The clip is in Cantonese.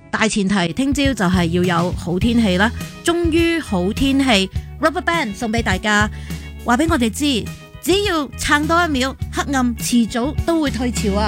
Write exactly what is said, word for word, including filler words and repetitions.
大前提聽朝就係要有好天氣啦。終於好天氣 ，Rubberband 送俾大家，話俾我哋知，只要撐多一秒，黑暗遲早都會退潮啊！